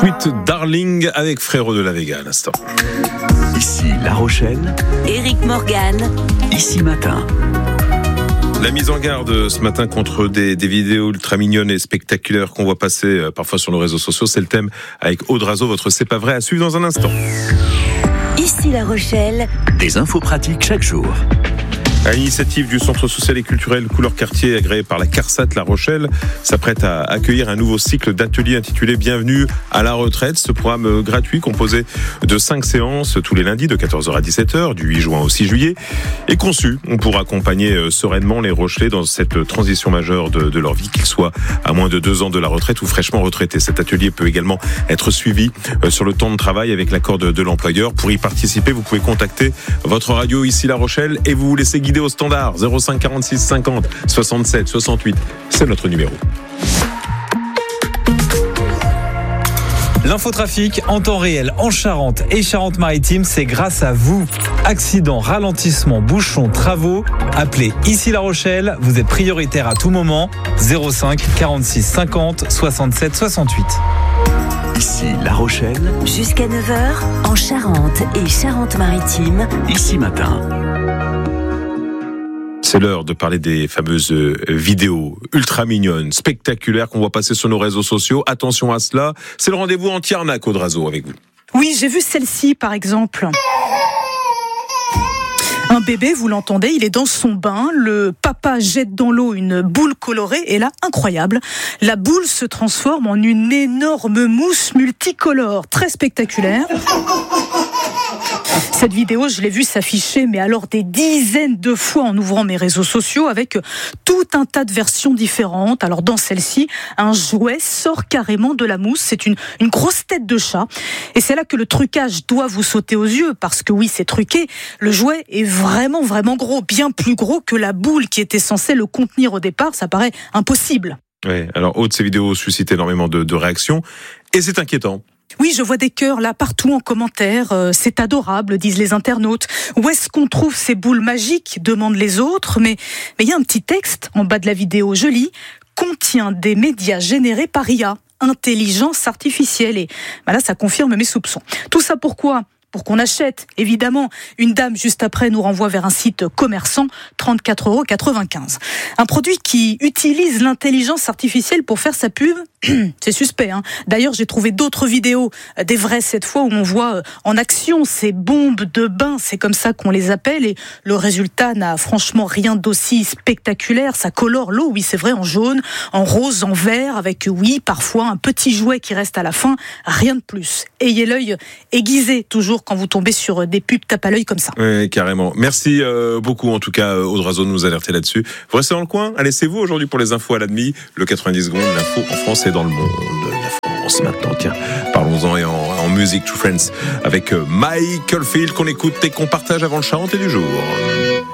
Sweet Darling avec Frérot de la Vega à l'instant. Ici La Rochelle, Éric Morgan, Ici Matin. La mise en garde ce matin contre des vidéos ultra mignonnes et spectaculaires qu'on voit passer parfois sur nos réseaux sociaux, c'est le thème avec Aude Razo, votre C'est pas vrai, à suivre dans un instant. Ici La Rochelle, Des infos pratiques chaque jour. À l'initiative du Centre social et culturel Couleur Quartier, agréé par la CARSAT La Rochelle, s'apprête à accueillir un nouveau cycle d'ateliers intitulé Bienvenue à la retraite. Ce programme gratuit composé de 5 séances tous les lundis de 14h à 17h, du 8 juin au 6 juillet, est conçu pour accompagner sereinement les Rochelais dans cette transition majeure de leur vie, qu'ils soient à moins de 2 ans de la retraite ou fraîchement retraités. Cet atelier peut également être suivi sur le temps de travail avec l'accord de l'employeur. Pour y participer, vous pouvez contacter votre radio Ici La Rochelle et vous laissez guider au standard 05 46 50 67 68. C'est notre numéro. L'infotrafic en temps réel en Charente et Charente-Maritime, c'est grâce à vous. Accidents, ralentissements, bouchons, travaux, appelez Ici La Rochelle, vous êtes prioritaire à tout moment. 05 46 50 67 68. Ici La Rochelle, jusqu'à 9h, en Charente et Charente-Maritime. Ici Matin. C'est l'heure de parler des fameuses vidéos ultra mignonnes, spectaculaires qu'on voit passer sur nos réseaux sociaux. Attention à cela, c'est le rendez-vous anti-arnaque, Aude Razo, avec vous. Oui, j'ai vu celle-ci par exemple. Un bébé, vous l'entendez, il est dans son bain, le papa jette dans l'eau une boule colorée et là, incroyable, la boule se transforme en une énorme mousse multicolore, très spectaculaire. Cette vidéo, je l'ai vue s'afficher, mais alors des dizaines de fois en ouvrant mes réseaux sociaux avec tout un tas de versions différentes. Alors dans celle-ci, un jouet sort carrément de la mousse. C'est une grosse tête de chat. Et c'est là que le trucage doit vous sauter aux yeux, parce que oui, c'est truqué. Le jouet est vraiment, vraiment gros, bien plus gros que la boule qui était censée le contenir au départ. Ça paraît impossible. Oui, alors Aude, ces vidéos suscitent énormément de réactions et c'est inquiétant. Oui, je vois des cœurs là partout en commentaire. C'est adorable, disent les internautes. Où est-ce qu'on trouve ces boules magiques, demandent les autres. Mais il y a un petit texte en bas de la vidéo, je lis, contient des médias générés par IA, intelligence artificielle. Et là, ça confirme mes soupçons. Tout ça pourquoi ? Pour qu'on achète, évidemment. Une dame, juste après, nous renvoie vers un site commerçant, 34,95 €. Un produit qui utilise l'intelligence artificielle pour faire sa pub, c'est suspect. D'ailleurs, j'ai trouvé d'autres vidéos, des vraies cette fois, où on voit en action ces bombes de bain, c'est comme ça qu'on les appelle, et le résultat n'a franchement rien d'aussi spectaculaire. Ça colore l'eau, oui, c'est vrai, en jaune, en rose, en vert, avec, oui, parfois un petit jouet qui reste à la fin, rien de plus. Ayez l'œil aiguisé, toujours, quand vous tombez sur des pubs tape à l'œil comme ça. Oui, carrément. Merci beaucoup, en tout cas, Aude Razo, de nous alerter là-dessus. Vous restez dans le coin. Allez, c'est vous aujourd'hui pour les infos à la demi. Le 90 secondes, l'info en France et dans le monde. La France maintenant, tiens. Parlons-en et en musique to Friends avec Michael Field qu'on écoute et qu'on partage avant le Charente et du jour.